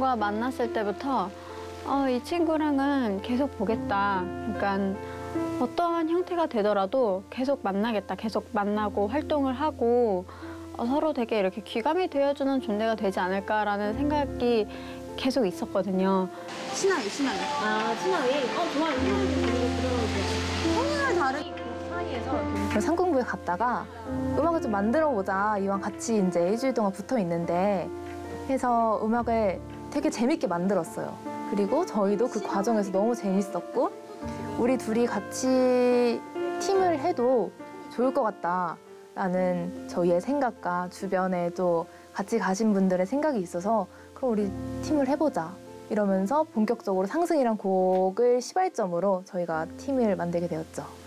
친구가 만났을 때부터 이 친구랑은 계속 보겠다. 그러니까 어떠한 형태가 되더라도 계속 만나겠다. 계속 만나고 활동을 하고 서로 되게 이렇게 귀감이 되어주는 존재가 되지 않을까라는 생각이 계속 있었거든요. 신하위. 아, 친하위? 좋아요. 정말 다른 사이에서. 상공부에 갔다가 음악을 좀 만들어보자. 이왕 같이 이제 일주일 동안 붙어 있는데 해서 음악을 되게 재밌게 만들었어요. 그리고 저희도 그 과정에서 너무 재밌었고 우리 둘이 같이 팀을 해도 좋을 것 같다라는 저희의 생각과 주변에도 같이 가신 분들의 생각이 있어서 그럼 우리 팀을 해보자 이러면서 본격적으로 상승이란 곡을 시발점으로 저희가 팀을 만들게 되었죠.